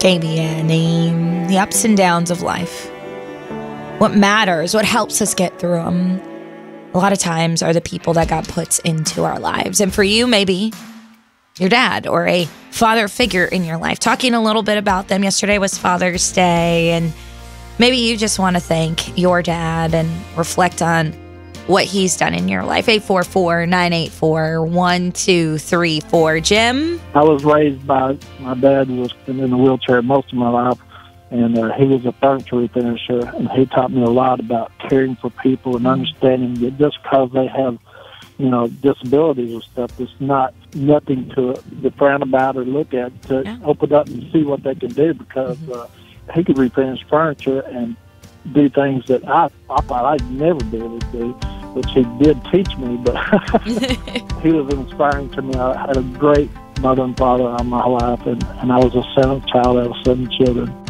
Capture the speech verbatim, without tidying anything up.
Fabian, the, the ups and downs of life, what matters, what helps us get through them, a lot of times are the people that God puts into our lives. And for you, maybe your dad or a father figure in your life. Talking a little bit about them. Yesterday was Father's Day, and maybe you just want to thank your dad and reflect on what he's done in your life. eight four four, nine eight four, one two three four. Jim? I was raised by, my dad was in a wheelchair most of my life, and uh, he was a furniture refinisher, and he taught me a lot about caring for people and understanding that just because they have, you know, disabilities or stuff, it's not nothing to, to frown about or look at, to yeah. open up and see what they can do, because mm-hmm. uh, he could refinish furniture and do things that I, I thought I'd never be able to do, which he did teach me, but he was inspiring to me. I had a great mother and father all my life, and, and I was a seventh child out of seven children.